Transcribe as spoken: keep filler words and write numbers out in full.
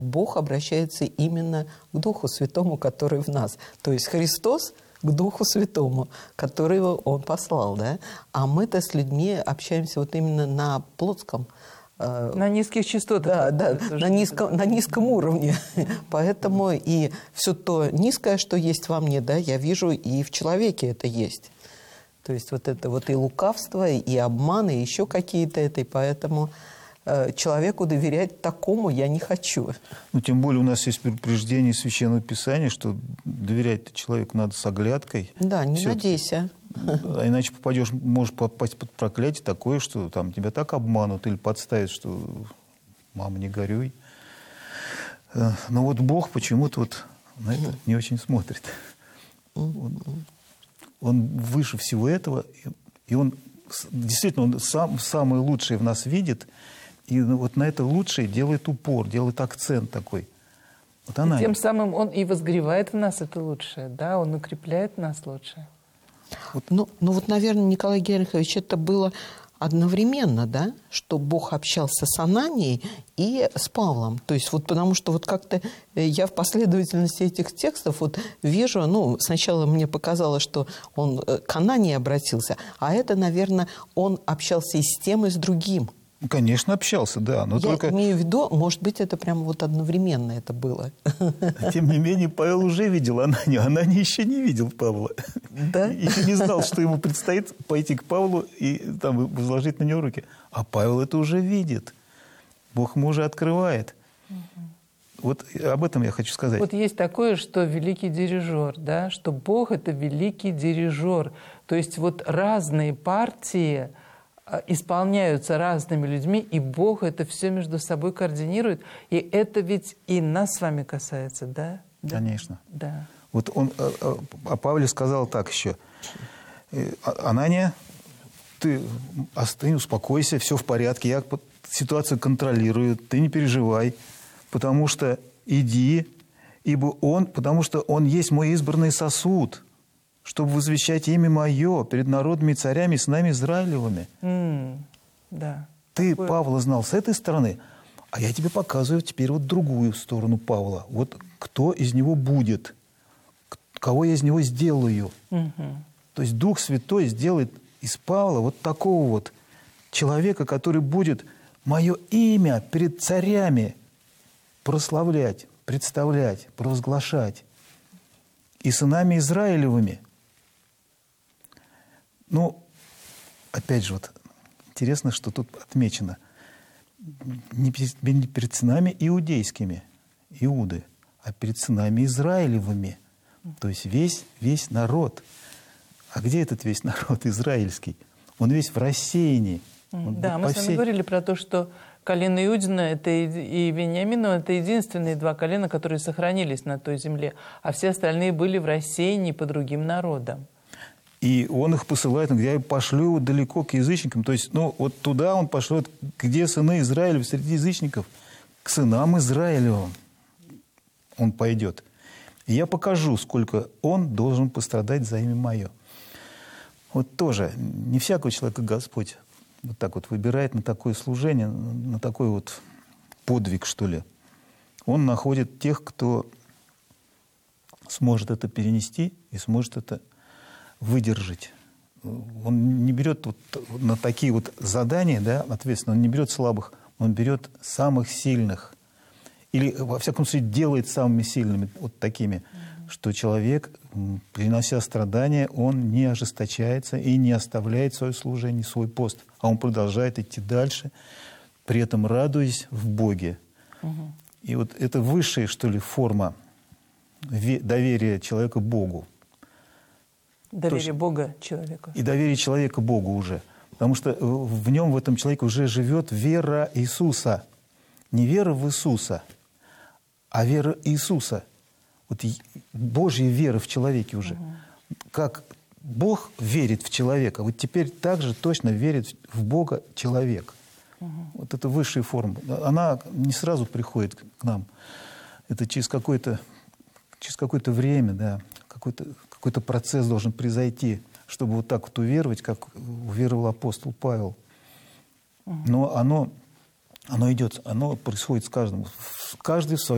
Бог обращается именно к Духу Святому, который в нас. То есть Христос к Духу Святому, которого Он послал, да? А мы-то с людьми общаемся вот именно на плотском. На низких частотах. Да, да, на низком, на низком уровне. Поэтому и все то низкое, что есть во мне, да, я вижу и в человеке это есть. То есть вот это вот и лукавство, и обман, и еще какие-то это, и поэтому э, человеку доверять такому я не хочу. Ну, тем более у нас есть предупреждение Священного Писания, что доверять человеку надо с оглядкой. Да, не Все надейся. А иначе попадешь, можешь попасть под проклятие такое, что там тебя так обманут или подставят, что мама, не горюй. Но вот Бог почему-то вот на это не очень смотрит. Он, он выше всего этого, и он действительно он сам, самое лучшее в нас видит, и вот на это лучшее делает упор, делает акцент такой. Вот она... Тем самым он и возгревает в нас это лучшее, да, он укрепляет в нас лучшее. Вот. Ну, ну вот, наверное, Николай Генрихович, это было одновременно, да, что Бог общался с Ананией и с Павлом. То есть вот потому что вот как-то я в последовательности этих текстов вот вижу, ну, сначала мне показалось, что он к Анании обратился, а это, наверное, он общался и с тем, и с другим. Конечно, общался, да. Но я только... имею в виду, может быть, это прямо вот одновременно это было. Тем не менее, Павел уже видел Ананию. Анания еще не видел Павла. Да? Еще не знал, что ему предстоит пойти к Павлу и там возложить на него руки. А Павел это уже видит. Бог ему уже открывает. Угу. Вот об этом я хочу сказать. Вот есть такое, что великий дирижер, да, что Бог – это великий дирижер. То есть вот разные партии исполняются разными людьми, и Бог это все между собой координирует. И это ведь и нас с вами касается, да? Конечно. Да. Вот он о Павле сказал так еще. Анания, ты остынь, успокойся, все в порядке, я ситуацию контролирую, ты не переживай, потому что иди, ибо он, потому что он есть мой избранный сосуд, чтобы возвещать имя мое перед народными царями, сынами Израилевыми. Mm, да. Ты Такое... Павла знал с этой стороны, а я тебе показываю теперь вот другую сторону Павла. Вот кто из него будет, кого я из него сделаю. Mm-hmm. То есть Дух Святой сделает из Павла вот такого вот человека, который будет мое имя перед царями прославлять, представлять, провозглашать. И сынами Израилевыми. Ну, опять же, вот интересно, что тут отмечено. Не перед сынами иудейскими, Иуды, а перед сынами Израилевыми. То есть весь, весь народ. А где этот весь народ израильский? Он весь в рассеянии. Он да, мы с вами всей... говорили про то, что колено Иудина это и Вениамина – это единственные два колена, которые сохранились на той земле, а все остальные были в рассеянии по другим народам. И он их посылает, где я пошлю далеко к язычникам. То есть, ну, вот туда он пошлет, где сыны Израилев среди язычников, к сынам Израилевым он пойдет. И я покажу, сколько он должен пострадать за имя мое. Вот тоже не всякого человека Господь вот так вот выбирает на такое служение, на такой вот подвиг, что ли. Он находит тех, кто сможет это перенести и сможет это выдержать. Он не берет вот на такие вот задания, да, ответственно, он не берет слабых, он берет самых сильных. Или, во всяком случае, делает самыми сильными, вот такими, mm-hmm. что человек, принося страдания, он не ожесточается и не оставляет свое служение, свой пост, а он продолжает идти дальше, при этом радуясь в Боге. Mm-hmm. И вот это высшая, что ли, форма доверия человека Богу. Доверие есть, Бога человеку. И доверие человека Богу уже. Потому что в нем, в этом человеке уже живет вера Иисуса. Не вера в Иисуса, а вера Иисуса. Вот Божья вера в человеке уже. Угу. Как Бог верит в человека, вот теперь также точно верит в Бога человек. Угу. Вот это высшая форма. Она не сразу приходит к нам. Это через какое-то, через какое-то время, да, какой-то, какой-то процесс должен произойти, чтобы вот так вот уверовать, как уверовал апостол Павел. Угу. Но оно, оно идет, оно происходит с каждым. Каждый в своем